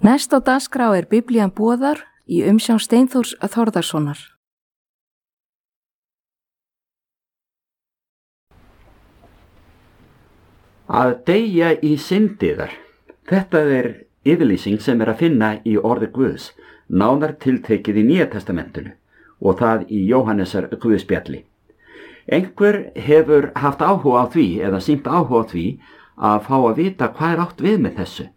Næst á dagskrá Biblían boðar í umsjón Steinþórs Þórðarsonar. Að deyja í syndiðar. Þetta yfirlýsing sem að finna í orði Guðs, nánar tiltekið í Nýja testamentinu og það í Jóhannesar Guðspjalli. Einhver hefur haft áhuga á því eða sýnt áhuga á því að fá að vita hvað átt við með þessu.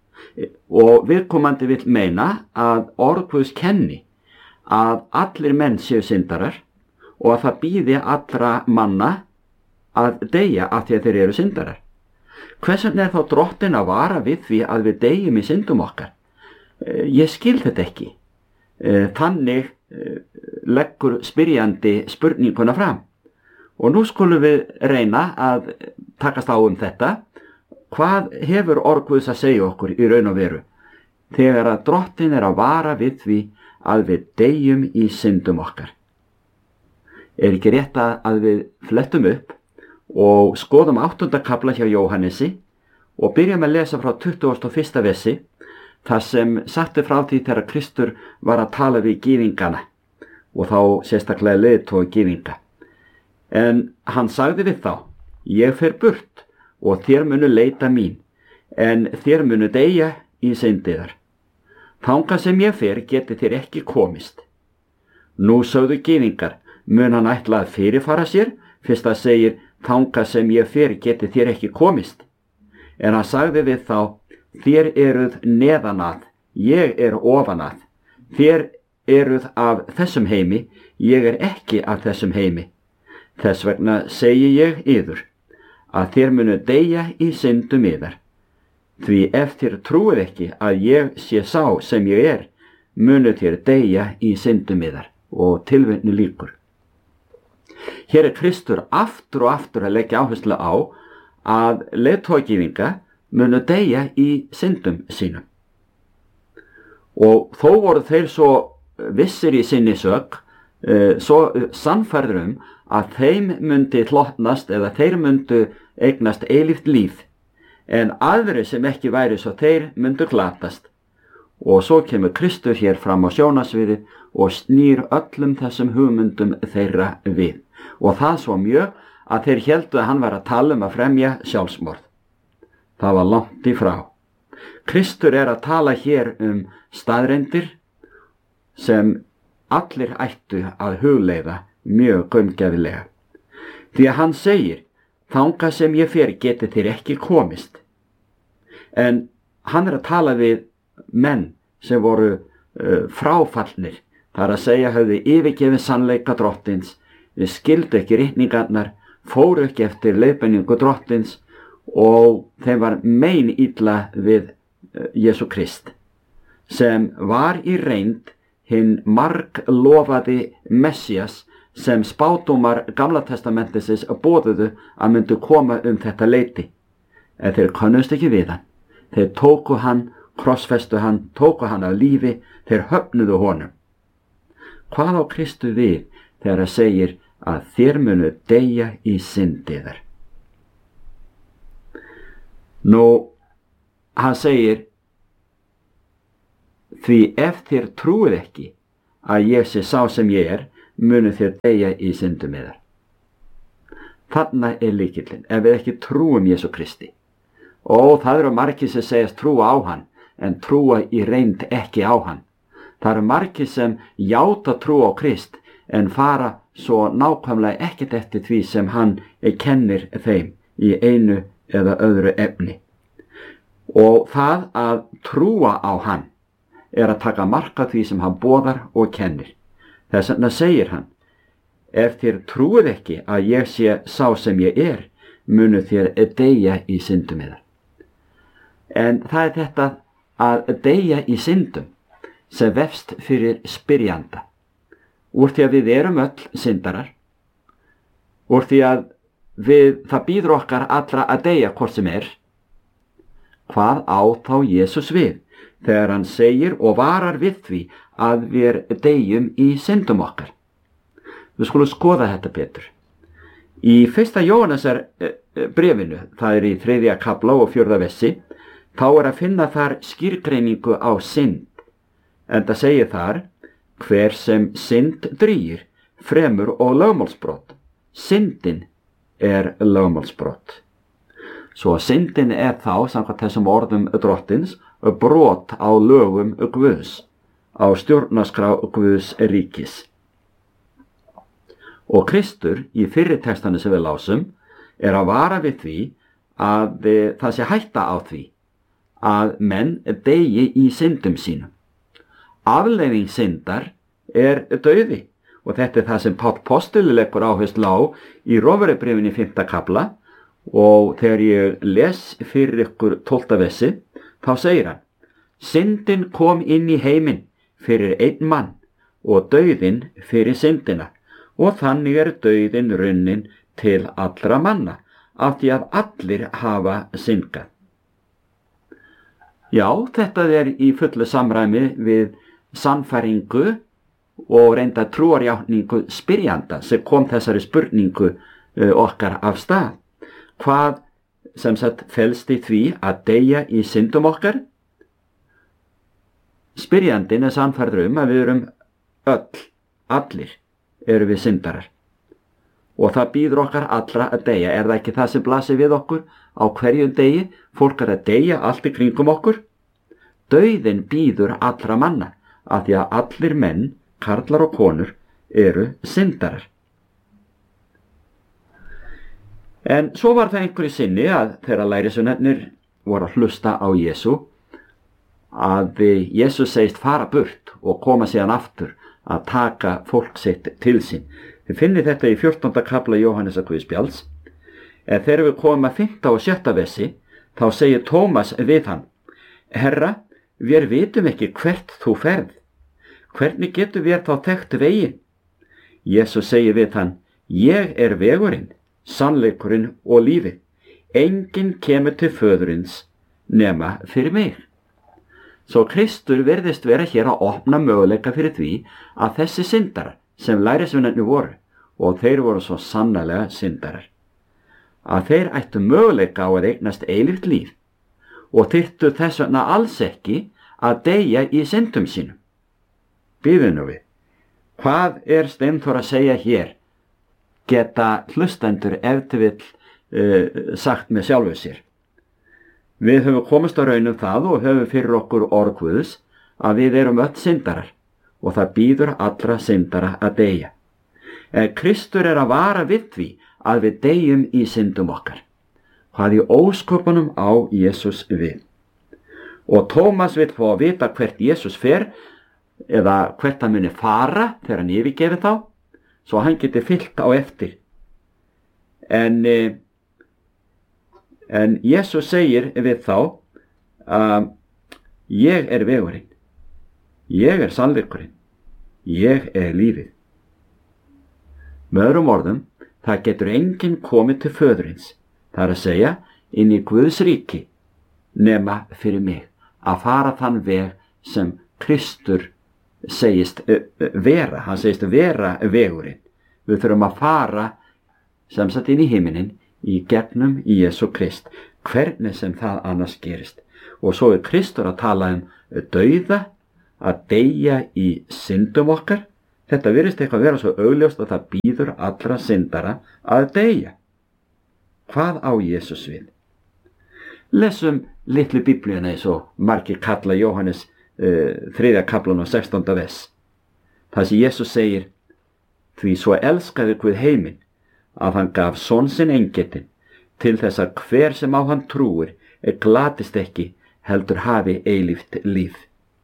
Og viðkomandi vill meina að orð Guðs kenni að allir menn séu syndarar og að það bíði allra manna að deyja af því að þeir eru syndarar. Hvers vegna þá Drottinn að vara við því að við deyjum í syndum okkar? Ég skil þetta ekki. Þannig leggur spyrjandi spurninguna fram. Og nú skulum við reyna að takast á þetta. Hvað hefur orð Guðs að segja okkur í raun og veru þegar að Drottinn að vara við því að við deyjum í syndum okkar? Ekki rétt að við flettum upp og skoðum 8. kafla hjá Jóhannesi og byrjum að lesa frá 21. versi þar sem sagti frá því þegar Kristur var að tala við gyðingana og þá sérstaklega leiðtoga gyðinga. En hann sagði við þá: ég fer burt og þér munu leita mín, en þér munu deyja í syndiðar. Þangað sem ég fer geti þér ekki komist. Nú sögðu gyðingar: mun hann ætla að fyrirfara sér, fyrst að segir þangað sem ég fer geti þér ekki komist. En hann sagði við þá: þér eruð neðan að, ég ofan að. Þér eruð af þessum heimi, ég ekki af þessum heimi. Þess vegna segi ég yður að þér munu deyja í syndum yðar. Því ef þér trúið ekki að ég sé sá sem ég munu þér deyja í syndum yðar. Og tilvitnu lýkur. Hér Kristur aftur og aftur að leggja áherslu á að leiðtogagyðinga munu deyja í syndum sínum. Og þó voru þeir svo vissir í sinni sök, svo sannfærður að þeim myndi hlotnast eða þeir myndu eignast eilíft líf, en aðri sem ekki væri svo þeir myndu glatast. Og svo kemur Kristur hér fram á sjónarsviði og snýr öllum þessum hugmyndum þeirra við. Og það svo mjög að þeir héldu að hann var að tala að fremja sjálfsmorð. Það var langt í frá. Kristur að tala hér staðreyndir sem allir ættu að hugleiða mjög gaumgæfilega. Því að hann segir: þangað sem ég fer geti þér ekki komist. En hann að tala við menn sem voru fráfallnir, þar að segja höfðu yfirgefið sannleika Drottins, skildu ekki ritningarnar, fóru ekki eftir leiðbeiningu Drottins og þeim var mein illa við Jesú Krist, sem var í reynd hinn marglofaði Messías sem spádómar Gamla testamentisins boðuðu að myndu koma þetta leyti. En þeir kannust ekki við hann. Þeir tóku hann, krossfestu hann, tóku hann af lífi, þeir höfnuðu honum. Hvað á Kristu við þegar hann segir að þér munu deyja í syndiðar? Nú, hann segir: því ef þér trúið ekki að ég sé sá sem ég munu þér deyja í syndum yðar. Þarna lykillinn, ef við ekki trúum Jesú Kristi. Og það eru margir sem segjast trúa á hann, en trúa í reynd ekki á hann. Það eru margir sem játa trú á Krist, en fara svo nákvæmlega ekkert eftir því sem hann kennir þeim í einu eða öðru efni. Og það að trúa á hann að taka mark á því sem hann boðar og kennir. Þess vegna segir hann: ef þér trúið ekki að ég sé sá sem ég munu þér deyja í syndum yðar. En það þetta að deyja í syndum sem vefst fyrir spyrjanda. Úr því að við erum öll syndarar, úr því að það býður okkar allra að deyja hvort sem hvað á þá Jesús við þegar hann segir og varar við því að við deyjum í syndum okkar? Við skulum skoða þetta betur. Í 1. Jóhannesar bréfinu, það í 3. kafla og 4. versi, þá að finna þar skýrgreiningu á synd, enda segir þar: hver sem synd drýgir fremur og lögmálsbrot. Syndin lögmálsbrot. Svo syndin þá, samkvæmt þessum orðum drottins, brot á lögum Guðs, á stjórnarskrá Guðs ríkis. Og Kristur í fyrri textanu sem við lásum að vara við því að það sé hætta á því að menn deyi í syndum sínum. Afleiðing syndar dauði, og þetta það sem Páll postuli leggur áherslu á í Rómverjabréfinu 5. kafla, og þegar ég les fyrir ykkur 12. versi, þá segir hann: syndin kom inn í heiminn fyrir einn mann og dauðinn fyrir syndina, og þannig dauðinn runnin til allra manna, af því að allir hafa syndgað. Já, þetta í fullu samræmi við sannfæringu og reynda trúarjátningu spyrjanda sem kom þessari spurningu okkar af stað. Hvað sem sagt felst í því að deyja í syndum okkar? Spyrjandinn sannfærður að við erum allir við syndarar, og það býður okkar allra að deyja. Það ekki það sem blasir við okkur á hverjum degi? Fólk að deyja allt í kringum okkur. Dauðinn býður allra manna, af því að allir menn, karlar og konur, syndarar. En svo var það einhverju sinni að þegar lærisveinarnir voru að hlusta á Jesú, að Jesú segist fara burt og koma síðan aftur að taka fólk sitt til sín. Við finnum þetta í 14. kafla Jóhannesar Guðspjalls. En þegar við komum að 5. og 6. versi, þá segir Tómas við hann: Herra, við vitum ekki hvert þú ferð. Hvernig getum við þá þekkt veginn? Jesús segir við hann: Ég vegurinn, sannleikurinn og lífið. Enginn kemur til föðurins nema fyrir mig. Svo Kristur virðist vera hér að opna möguleika fyrir því að þessi syndarar sem lærisveinarnir voru, og þeir voru svo sannarlega syndarar, að þeir ættu möguleika á að eignast eilíft líf og þyrftu þess vegna alls ekki að deyja í syndum sínum. Bíðum nú við. Hvað Steinþór að segja hér? Geta hlustendur ef til vill sagt með sjálfu sér. Við höfum komist á raun það og höfum fyrir okkur orð Guðs að við erum öll syndarar, og það býður allra syndara að deyja. En Kristur að vara við því að við deyjum í syndum okkar. Hvað í ósköpunum á Jesús við? Og Tómas vill fá að vita hvert Jesús fer, eða hvert hann muni fara þegar hann yfirgefi þá, svo hann geti fylgt á eftir. En Jesús segir við þá að ég vegurinn, ég sannleikurinn, ég lífið. Með öðrum orðum, það getur enginn komið til föðurins, það að segja inn í Guðs ríki, nema fyrir mig, að fara þann veg sem Kristur segist vera. Hann segist vera vegurinn. Við þurfum að fara sem sagt inn í himinin í gegnum Jesú Krist, hvernig sem það annars gerist. Og svo Kristur að tala dauða, að deyja í syndum okkar. Þetta virðist eitthvað vera svo augljóst að það býður allra syndara að deyja. Hvað á Jesús við? Lesum litlu biblíuna eins og margir kalla Jóhannes 3. kaplan og 16. vers. Það sem Jesús segir: Því svo elskaði Guð heiminn, að hann gaf son sinn eingetinn, til þess að hver sem á hann trúir glatist ekki, heldur hafi eilíft líf.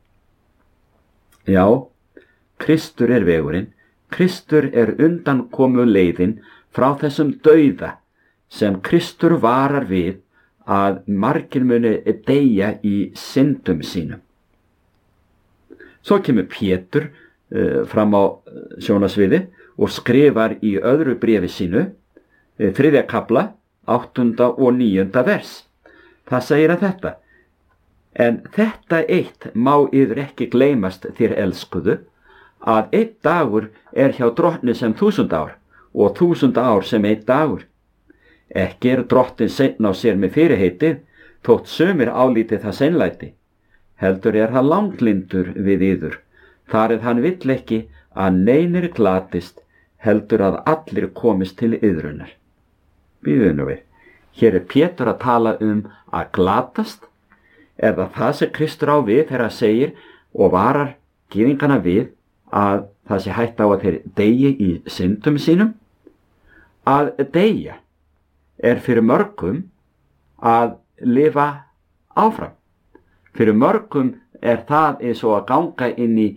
Já, Kristur vegurinn, Kristur undankomu leiðin frá þessum dauða sem Kristur varar við að margir muni deyja í syndum sínum. Svo kemur Pétur fram á sjónasviði og skrifar í öðru bréfi sínu, 3. kapla, 8. og 9. vers. Það segir að þetta: En þetta eitt má yður ekki gleymast, þér elskuðu, að einn dagur hjá drottni sem 1000 ár, og 1000 ár sem einn dagur. Ekki drottinn seinn á sér með fyrirheitið, þótt sumir álíti það seinlæti. Heldur það langlyndur við yður, þar hann vill ekki að neinir glatist, heldur að allir komist til iðrunar. Bíðum nú við. Hér Pétur að tala að glatast. Er það sem Kristur á við þegar hann segir og varar gyðingana við að það sé hætt á að þeir deyi í syndum sínum? Að deyja fyrir mörgum að lifa áfram. Fyrir mörgum það eins og að ganga inn í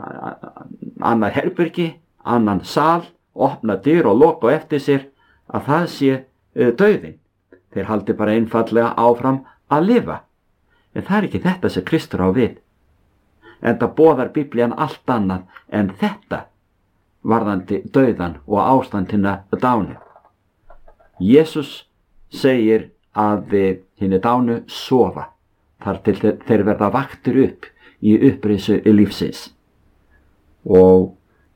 annað herbergi, annan sal, opna dyr og loka eftir sér, að það sé dauðinn. Þeir haldi bara einfallega áfram að lifa. En það ekki þetta sem Kristur á við. Enda boðar Biblían allt annað en þetta varðandi dauðan og ástandina dánu. Jesús segir að hinni dánu sofa, þar til þeir verða vaktir upp í upprisu lífsins. Og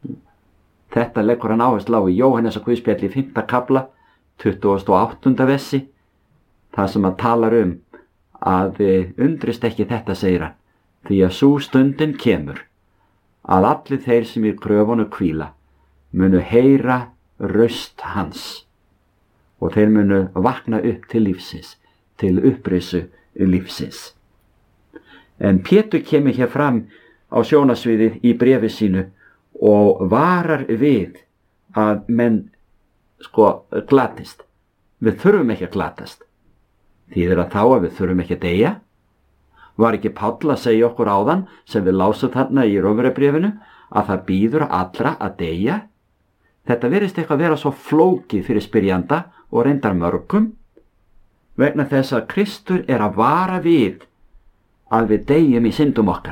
þetta leggur hann áherslu á í Jóhannesar Guðspjalli 5. kafla, 28. versi, það sem hann talar að undrist ekki þetta, segir hann, því að sú stundin kemur að allir þeir sem í gröfunum hvíla munu heyra raust hans og þeir munu vakna upp til lífsins, til upprisu lífsins. En Pétur kemur hér fram á sjónasviðið í bréfi sínu og varar við að menn glatist. Við þurfum ekki að glatast. Þýðir þá að við þurfum ekki að deyja? Var ekki Páll að segja okkur áðan, sem við lásum þarna í Rómverjabréfinu, að það bíður allra að deyja? Þetta virðist eitthvað vera svo flókið fyrir spyrjanda og reyndar mörgum, vegna þess að Kristur að vara við að við deyjum í syndum okkar.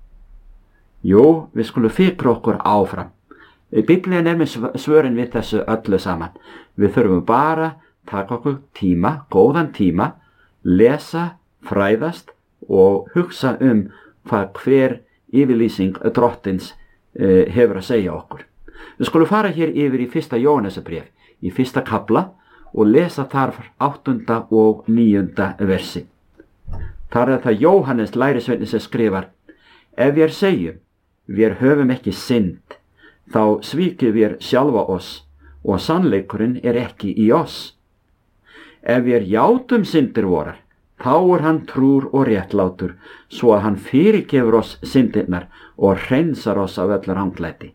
Jú, við skulum fikra okkur áfram. Biblían með svörin við þessu öllu saman. Við þurfum bara taka okkur tíma, góðan tíma, lesa, fræðast og hugsa hvað hver yfirlýsing drottins hefur að segja okkur. Við skulum fara hér yfir í 1. Jóhannesarbréf, í 1. kafla og lesa þar 8. og 9. versi. Þar það Jóhannes lærisveinn sem skrifar: Ef við segjum, við höfum ekki synd, þá svíkjum við sjálfa oss og sannleikurinn ekki í oss. Ef við játum syndir vorar, þá hann trúr og réttlátur, svo að hann fyrirgefur oss syndirnar og hreinsar oss af öllu ranglæti.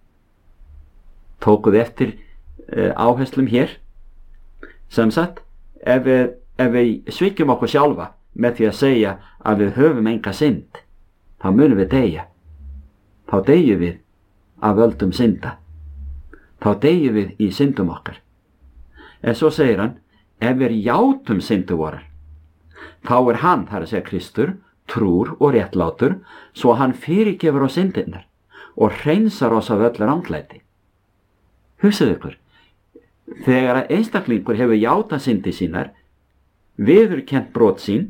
Tókuð eftir áherslum hér? Sem sagt, ef við svíkjum okkur sjálfa með því að segja að við höfum enga synd, þá munum við deyja. Þá deyjum við af völdum synda. Þá deyjum við í syndum okkar. En svo segir hann, ef við játum syndir vorar, þá hann, það að segja Kristur, trúr og réttlátur, svo hann fyrirgefur oss syndirnar og hreinsar oss af öllu ranglæti. Hugsaðu ykkur, þegar að einstaklingur hefur játað syndir sínar, viðurkennt brot sín,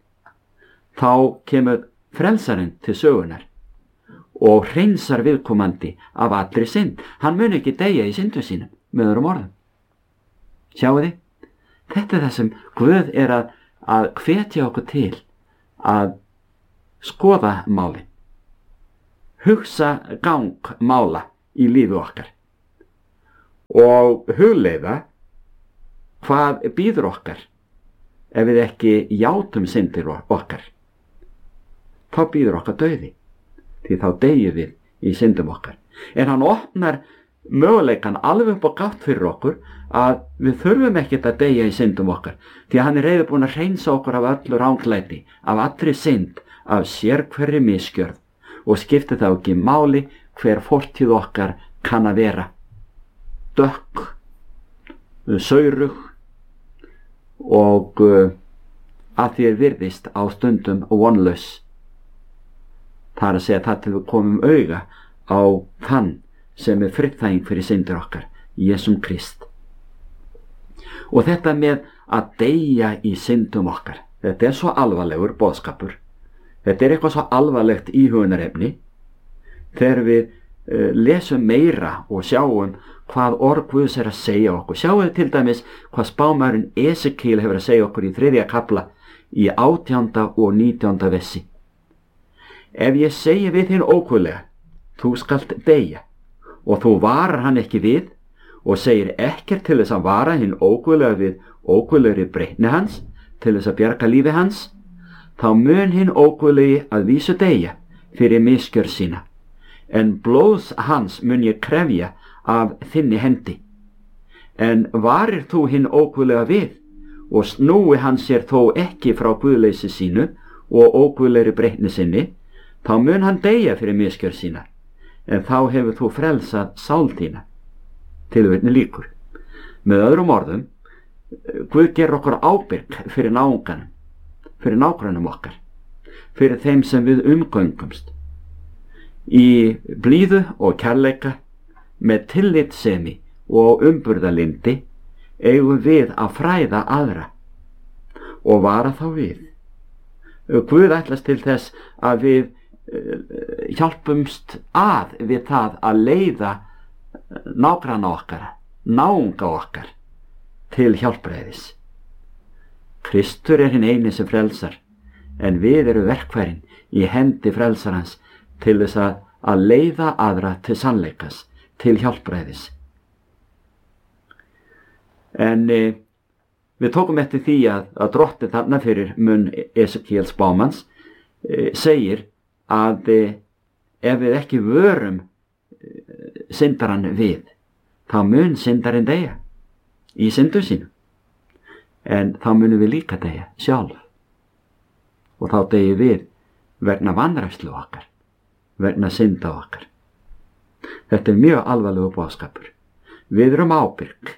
þá kemur frelsarinn til sögunar og hreinsar viðkomandi af allri synd. Hann mun ekki deyja í syndum sínum, með öðrum orðum. Sjáu þið? Þetta það sem Guð að hvetja okkur til að skoða málin. Hugsa gang mála í lífi okkar og hugleiða hvað bíður okkar ef við ekki játum syndir okkar. Þá bíður okkar dauði, því þá deyjum við í syndum okkar. En hann opnar möguleikan alveg upp á gátt fyrir okkur að við þurfum ekkert að deyja í syndum okkar, því að hann reiðubúinn að hreinsa okkur af öllu ranglæti, af allri synd, af sérhverri misgjörð, og skipti þá ekki máli hver fortíð okkar kann að vera. Dökk, saurug og að því virðist á stundum vonlaus. Það að segja það til við komum auga á þann sem friðþæging fyrir syndir okkar, Jesum Krist. Og þetta með að deyja í syndum okkar, þetta svo alvarlegur boðskapur. Þetta eitthvað svo alvarlegt íhugunarefni. Þegar við lesum meira og sjáum hvað orð Guðs að segja okkur. Sjáum við til dæmis hvað spámaðurinn Esekiel hefur að segja okkur í 3. kafla í 18. og 19. versi. Ef ég segi við hinn ókvöðlega, þú skalt deyja, og þú varar hann ekki við og segir ekkert til þess að vara hinn ókvöðlega við ókvöðlegri breytni hans til þess að bjarga lífi hans, þá mun hinn ókvöðlegi að vísu deyja fyrir misgjörð sína, en blóðs hans mun ég krefja af þinni hendi. En varir þú hinn ókvöðlega við og snúi hann sér þó ekki frá guðleysi sínu og óguðlegri breytni sinni, þá mun hann deyja fyrir misgjörð sína, en þá hefur þú frelsað sál þína. Tilvitni lýkur. Með öðrum orðum, Guð gerir okkur ábyrg fyrir náunganum, fyrir nágrannum okkar, fyrir þeim sem við umgöngumst. Í blíðu og kærleika, með tillitssemi og umburðarlyndi, eigum við að fræða aðra og vara þá við. Guð ætlast til þess að við hjálpumst við það að leiða nágranna okkar, náunga okkar til hjálpræðis. Kristur hinn eini sem frelsar, en við erum verkfærin í hendi frelsarans til þess að leiða aðra til sannleikas, til hjálpræðis. En við tókum eftir því að drottinn þarna fyrir munn Esekíels spámanns segir að ef við ekki vörum syndarann við, þá mun syndarinn deyja í syndum sínum, en þá munum við líka deyja sjálf, og þá deyjum við vegna vanrækslu okkar, vegna synda okkar. Þetta mjög alvarlegur boðskapur. Við erum ábyrg.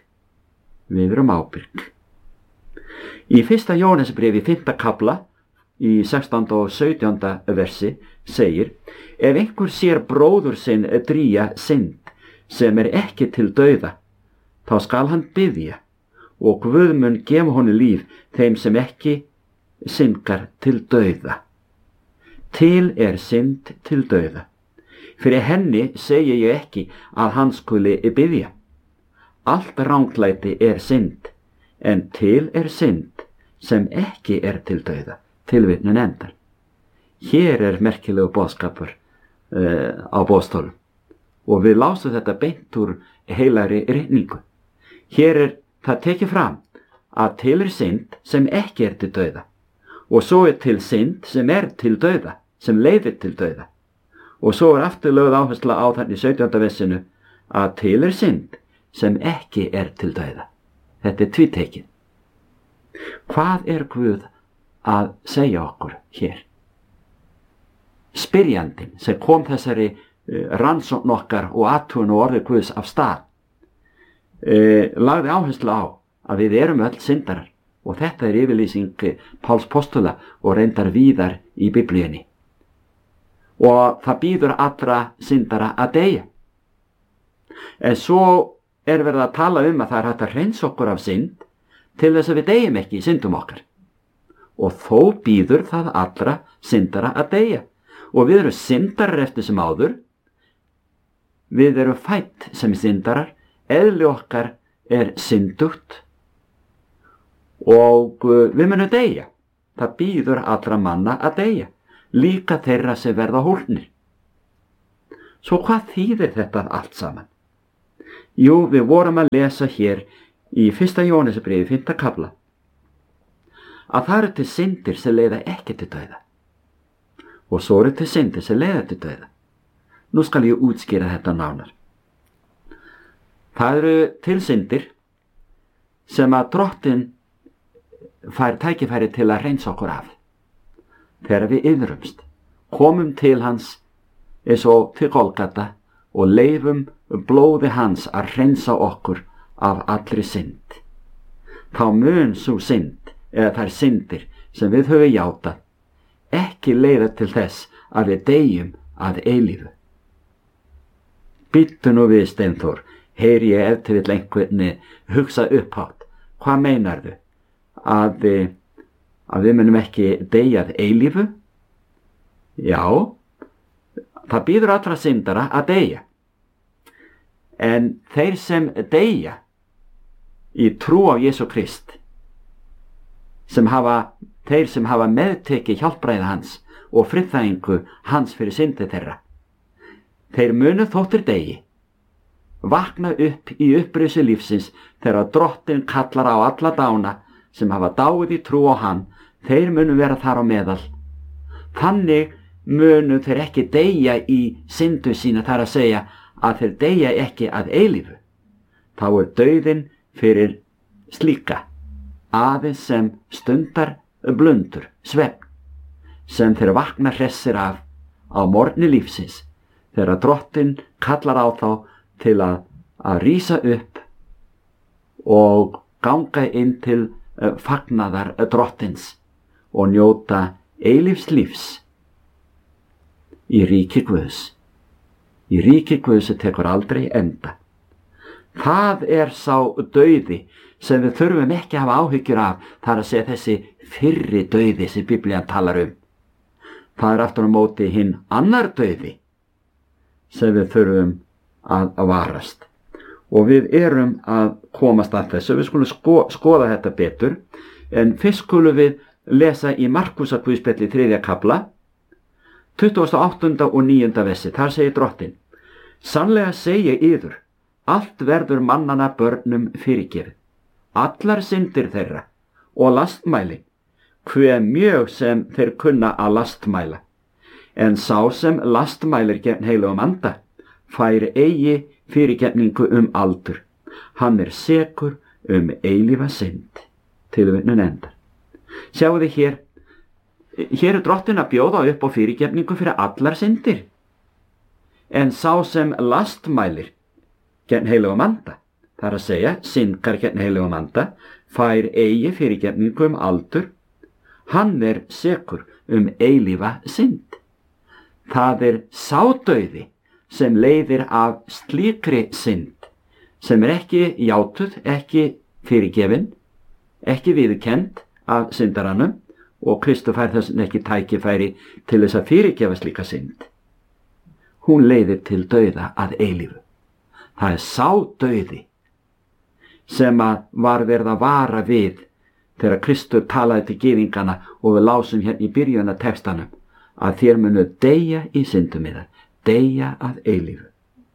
Í 1. Jóhannesbréfi 5. kafla í 16. og 17. versi segir: ef einhver sér bróður sinn drýja synd sem ekki til dauða, þá skal hann biðja, og Guð mun gefa honum líf þeim sem ekki syndgar til dauða. Til synd til dauða. Fyrir henni segi ég ekki að hann skuli biðja. Allt ranglæti synd, en til synd sem ekki til dauða. Tilvitnun endar. Hér merkilegu boðskapur á boðstólum, og við lásum þetta beint úr heilagri ritningu. Hér það tekið fram að til synd sem ekki til dauða, og svo til synd sem til dauða, sem leiðir til dauða. Og svo aftur lögð áhersla á þannig í 17. versinu að til synd sem ekki til dauða. Þetta tvítekið. Hvað Guð að segja okkur hér? Spyrjandinn sem kom þessari rannsókn okkar og athugun og orði Guðs af stað lagði áherslu á að við erum öll syndarar, og þetta yfirlýsing Páls postula og reyndar víðar í Biblíunni. Og það býður allra syndara að deyja. En svo verið að tala að það hægt að hreinsa okkur af synd til þess að við deyjum ekki í syndum okkar. Og þó býður það allra syndara að deyja. Og við erum syndarar eftir sem áður. Við erum fædd sem syndarar. Eðli okkar syndugt. Og við munum deyja. Það býður allra manna að deyja. Líka þeirra sem verða hólnir. Svo hvað þýðir þetta allt saman? Jú, við vorum að lesa hér í 1. Jóhannesbréfi 5. kafla að það til syndir sem leiða ekki til dauða, og svo til syndir sem leiða til dauða. Nú skal ég útskýra þetta nánar. Það til syndir sem að drottinn fær tækifæri til að hreinsa okkur af. Þegar við iðrumst, komum til hans eins og til Golgata og leifum blóði hans að hreinsa okkur af allri synd. Þá mun sú synd, eða þær syndir sem við höfum játað, ekki leiða til þess að við deyjum að eilífu. Bíddu nú við, Steinþór, heyri ég ef til vill einhvernig hugsa upphátt. Hvað meinarðu? Að við munum ekki deyja að eilífu? Já, það býður allra syndara að deyja. En þeir sem deyja í trú á Jesú Krist, sem hafa þeir sem hafa meðtekið hjálpræði hans og friðþægingu hans fyrir syndi þeirra. Þeir munu þóttir degi vakna upp í upprisi lífsins þegar Drottinn kallar á alla dána sem hafa dáið í trú á hann, þeir munu vera þar á meðal. Þannig munu þeir ekki deyja í syndu sína, þar að segja að þeir deyja ekki að eilífu. Þá dauðinn fyrir slíka aðeins sem stundar blundur, svefn, sem þeir vakna hressir af á morgni lífsins, þegar Drottinn kallar á þá til að rísa upp og ganga inn til fagnaðar Drottins og njóta eilífs lífs í ríki Guðs. Í ríki Guðs tekur aldrei enda. Það sá dauði sem við þurfum ekki að hafa áhyggjur af, þar að segja þessi fyrri dauði sem Biblían talar um. Það aftur á móti hinn annar dauði sem við þurfum að varast. Og við erum að komast að þessu. Við skulum skoða þetta betur, en fyrst skulum við lesa í Markúsar guðspjalli 3. kafla, 28. og 9. versi. Þar segir Drottinn: Sannlega segi yður, allt verður mannanna börnum fyrirgefið, allar syndir þeirra og lastmæli, hve mjög sem þeir kunna að lastmæla. En sá sem lastmælir gegn heilögum anda fær eigi fyrirgefningu aldur. Hann sekur eilífa synd. Tilvitnun endar. Sjáu þið hér Drottinn að bjóða upp á fyrirgefningu fyrir allar syndir. En sá sem lastmælir gegn heilögum anda, þar að segja syndgar gegn heilögum anda, fær eigi fyrirgefningu aldur. Hann sekur eilífa synd. Það sá dauði sem leiðir af slíkri synd, sem ekki játuð, ekki fyrirgefin, ekki viðurkennd af syndaranum, og Kristur fær þess ekki tækifæri til þess að fyrirgefa slíka synd. Hún leiðir til dauða að eilífu. Það sá dauði sem var verið að vara við þegar Kristur talaði til gyðingana, og við lásum hérna í byrjun af textanum að þér munu deyja í syndum yðar, deyja að eilífu.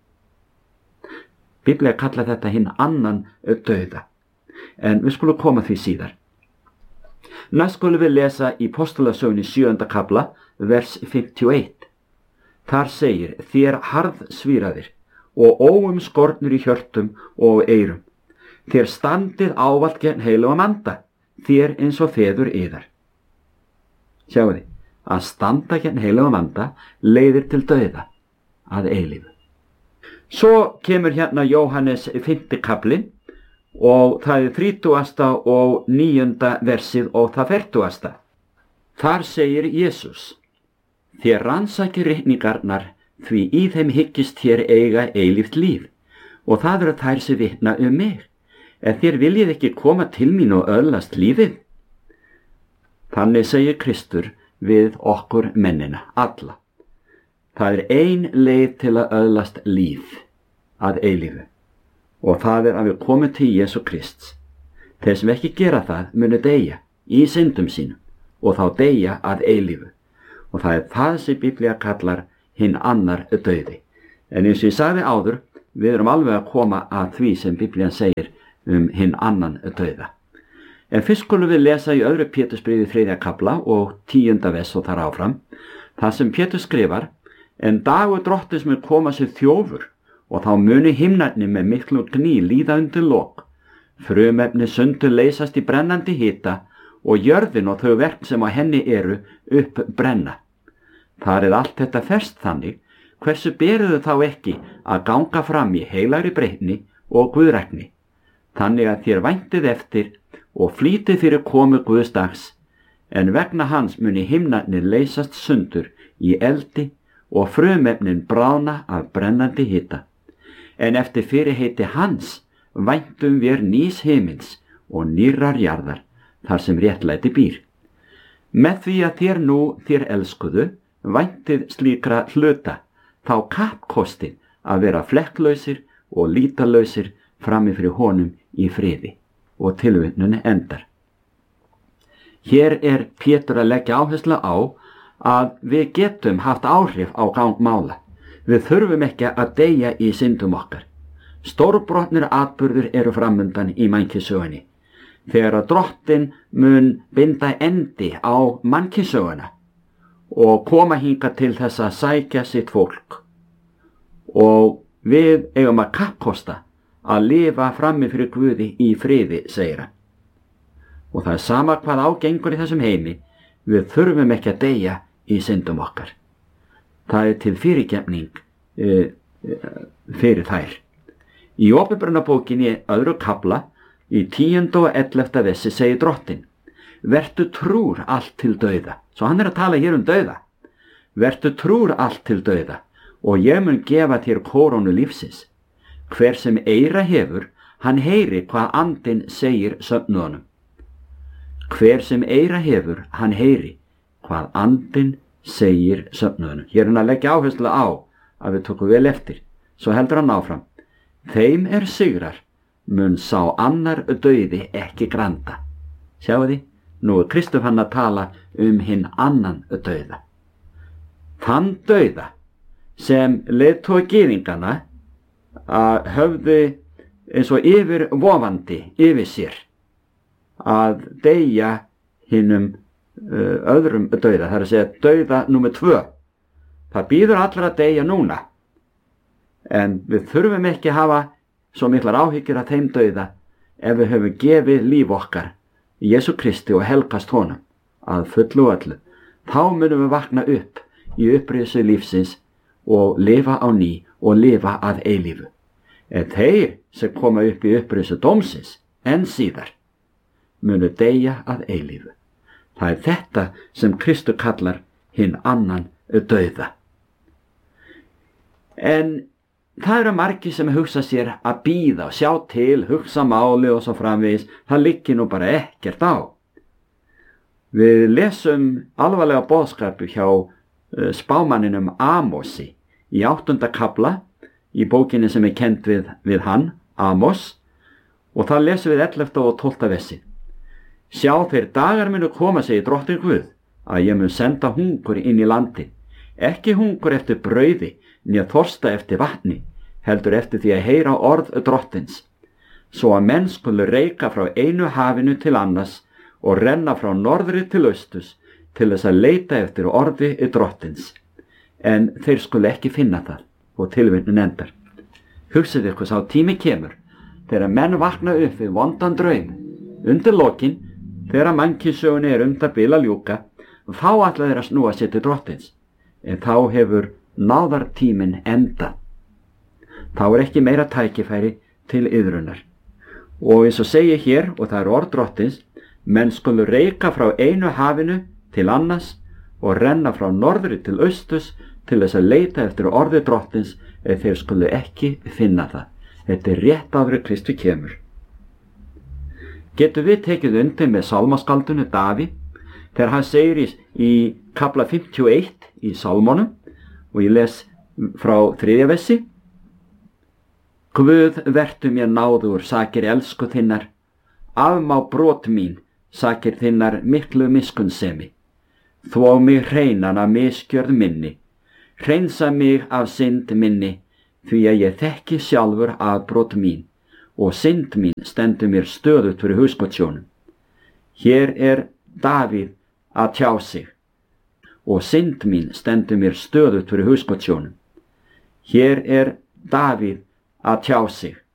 Biblía kallar þetta hinn annan dauða, en við skulum koma því síðar. Næst skulum við lesa í Postulasögunni 7. kafla, vers 51. Þar segir: Þér harðsvíraðir og óumskornir í hjörtum og eyrum, þér standið ávallt gegn heilögum anda, þér eins og feður yðar. Sjáu þið, að standa gegn heilögum anda leiðir til dauða að eilífu. Svo kemur hérna Jóhannes 5. kafli, og það 30. og 9. versið og það 40. Þar segir Jesús: Þér rannsakið ritningarnar, því í þeim hyggist þér eiga eilíft líf, og það eru þær sem vitna mig, en þér viljið ekki koma til mín og öðlast lífið. Þannig segir Kristur við okkur mennina alla. Það ein leið til að öðlast líf að eilífu, og það að við komum til Jesú Krists. Þeir sem ekki gera það munu deyja í syndum sínum, og þá deyja að eilífu, og það sem Biblía kallar hinn annar dauði. En eins og ég sagði áður, við erum alveg að koma að því sem Biblían segir hinn annan dauða. En fyrst skulum við lesa í 2. Pétursbréfi 3. kafla og 10. vers og þar áfram, það sem Pétur skrifar: En dagur Drottins mun koma sér þjófur, og þá muni himnarnir með miklu gný líða undir lok. Frumefni sundur leysast í brennandi hita, og jörðin og þau verk sem á henni eru upp brenna. Þar allt þetta ferst þannig, hversu beruðu þá ekki að ganga fram í heilagri breytni og guðrækni, þannig að þér væntið eftir og flýtið fyrir komu Guðs dags, en vegna hans muni himnarnir leysast sundur í eldi og frumefnin bráðna af brennandi hita. En eftir fyrirheiti hans væntum við nýs himins og nýrrar jarðar, þar sem réttlæti býr. Með því að þér elskuðu, væntið slíkra hluta, þá kappkostið að vera flekklausir og lítalausir frammi fyrir honum í friði. Og tilvitnunin endar. Hér er Pétur að leggja áherslu á að við getum haft áhrif á gang mála. Við þurfum ekki að deyja í syndum okkar. Stórbrotnir atburður eru framundan í mannkynssögunni. Þegar að Drottinn mun binda endi á mannkynssöguna og koma hingað til þess að sækja sitt fólk. Og við eigum að kappkosta að lifa frammi fyrir Guði í friði, segir hann. Og það er sama hvað ágengur í þessum heimi, við þurfum ekki að deyja í syndum okkar. Það er til fyrirgefning fyrir þær. Í Opinberunarbókinni öðru kafla, í 10. og 11. versi segir Drottinn: vertu trúr allt til dauða. Svo hann er að tala hér dauða. Vertu trúr allt til dauða, og ég mun gefa þér kórónu lífsins. Hver sem eyra hefur, hann heyri hvað andinn segir söfnuðunum. Hver sem eyra hefur, hann heyri hvað andinn segir söfnuðunum. Hér er hann að leggja áherslu á að við tökum vel eftir. Svo heldur hann áfram: þeim er sigrar, mun sá annar dauði ekki granda. Sjáu þið, nú er Kristur hann að tala hinn annan dauða. Þann dauða sem leiðtogi gyðinganna höfðu eins og yfirvofandi yfir sér að deyja hinum öðrum dauða, það er að segja dauða númer 2. Það býður allir að deyja núna, en við þurfum ekki að hafa svo miklar áhyggjur af þeim dauða ef við höfum gefið líf okkar í Jesú Kristi og helgast honum að fullu og öllu. Þá munum við vakna upp í upprisu lífsins og lifa á ný og lifa að eilífu. En þeir sem koma upp í upprisu dómsins en síðar munu deyja að eilífu. Það er þetta sem Kristur kallar hinn annan dauða. En það eru margir sem hugsa sér að bíða og sjá til, hugsa máli og svo framvegis. Það liggir nú bara ekkert á. Við lesum alvarlega boðskapu hjá spámanninum Amosi í 8. kafla í bókinni sem er kennd við hann, Amos, og það lesum við 11. og 12. versi. Sjá, þeir dagar munu koma, segir Drottinn Guð, að ég mun senda hungur inn í landi, ekki hungur eftir brauði, né þorsta eftir vatni, heldur eftir því að heyra orð Drottins, svo að menn skulu reika frá einu hafinu til annars og renna frá norðri til austurs til þess að leita eftir orði Drottins. En þeir skulu ekki finna það, og tilvitnun endar. Hugsið ykkur, sá tími kemur, þegar menn vakna upp við vondan draum, undir lokin, þegar mannkynssögunni er bil að ljúka, þá ætla þeir að snúa sér til Drottins, en þá hefur náðartíminn endað. Þá er ekki meira tækifæri til iðrunar. Og eins og segir hér, og það er orð Drottins, menn skulu reika frá einu hafinu til annars og renna frá norðri til austurs til þess að leita eftir orði Drottins, ef þeir skulu ekki finna það. Þetta er rétt áður en Kristur kemur. Getum við tekið undir með sálmaskaldinu Davíð þegar hann segir í kafla 51 í Sálmonum, og ég les frá 3. versi: Guð, vertu mér náður, sakir elsku þinnar, afmá brot mín, sakir þinnar miklu miskunnsemi. Þvó mig hreinan af misgjörð minni, hreinsa mig af synd minni, því að ég þekki sjálfur afbrot mín, og synd mín stendur mér stöðugt fyrir hugskotssjónum. Hér er Davíð að tjá sig, og synd mín stendur mér stöðugt fyrir hugskotssjónum. Hér er Davíð að tjá sig,